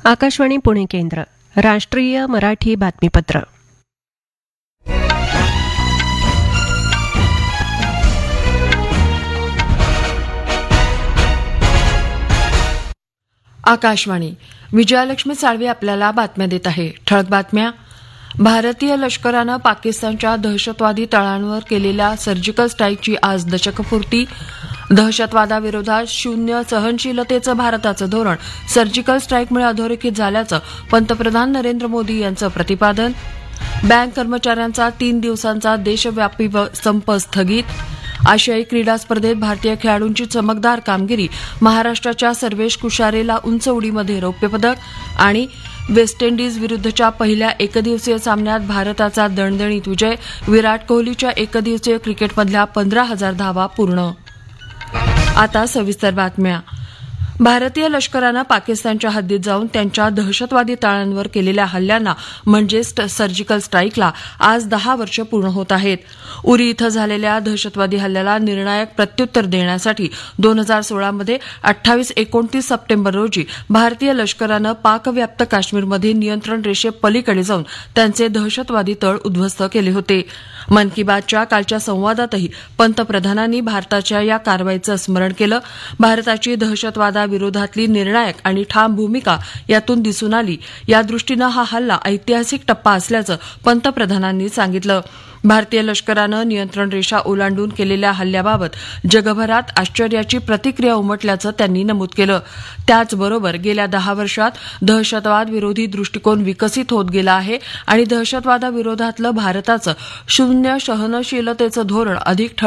आकाशवाणी पुणे केंद्र राष्ट्रीय मराठी बातमीपत्र. आकाशवाणी. विजयालक्ष्मी साळवे आपल्याला बातम्या देत आहे. ठळक बातम्या. भारतीय लष्करानं पाकिस्तानच्या दहशतवादी तळांवर केलेल्या सर्जिकल स्ट्राईकची आज दशकपूर्ती. दहशतवादाविरोधात शून्य सहनशीलतेचं भारताचं धोरण सर्जिकल स्ट्राईकमुळे अधोरेखित झाल्याचं पंतप्रधान नरेंद्र मोदी यांचं प्रतिपादन. बँक कर्मचाऱ्यांचा 3 दिवसांचा देशव्यापी संप स्थगित. आशियाई क्रीडा स्पर्धेत भारतीय खेळाडूंची चमकदार कामगिरी. महाराष्ट्राच्या सर्वेश कुशारेला उंच उडीमध्ये रौप्य पदक. आणि वेस्ट इंडिज विरुद्धच्या पहिल्या एकदिवसीय सामन्यात भारताचा दणदणीत विजय. विराट कोहलीच्या एकदिवसीय क्रिकेटमधल्या 15,000 धावा पूर्ण. आता सविस्तर बातम्या. भारतीय लष्करानं पाकिस्तानच्या हद्दीत जाऊन त्यांच्या दहशतवादी तळांवर केलेल्या हल्ल्यांना म्हणजेच सर्जिकल स्ट्राईकला आज 10 वर्ष पूर्ण होत आहेत. उरी इथं झालेल्या दहशतवादी हल्ल्याला निर्णायक प्रत्युत्तर देण्यासाठी 2016मध्ये 28-29 सप्टेंबर रोजी भारतीय लष्करानं पाकव्याप्त काश्मीरमध्ये नियंत्रण रेषेपलीकडे जाऊन त्यांचे दहशतवादी तळ उद्ध्वस्त केले होते. मन की बातच्या कालच्या संवादातही पंतप्रधानांनी भारताच्या या कारवाईचं स्मरण केलं. भारताची दहशतवादाविरोधातली निर्णायक आणि ठाम भूमिका यातून दिसून आली. यादृष्टीनं हा हल्ला ऐतिहासिक टप्पा असल्याचं पंतप्रधानांनी सांगितलं. भारतीय लष्करानं नियंत्रण रेषा ओलांडून केलेल्या हल्ल्याबाबत जगभरात आश्चर्याची प्रतिक्रिया उमटल्याचं त्यांनी नमूद केलं. त्याचबरोबर गेल्या 10 वर्षात दहशतवाद विरोधी दृष्टिकोन विकसित होत गेला आहे आणि दहशतवादाविरोधातलं भारताचं शून्य सहनशीलतेचं धोरण अधिक